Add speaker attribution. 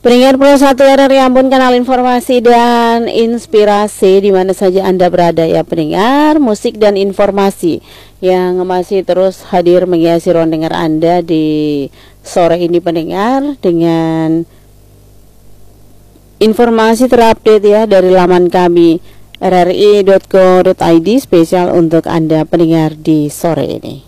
Speaker 1: Pendengar Pro 1 RRI Ambon, kanal informasi dan inspirasi di mana saja Anda berada ya pendengar, musik dan informasi yang masih terus hadir menghiasi ruang dengar Anda di sore ini pendengar, dengan informasi terupdate ya dari laman kami rri.co.id spesial untuk Anda pendengar di sore ini.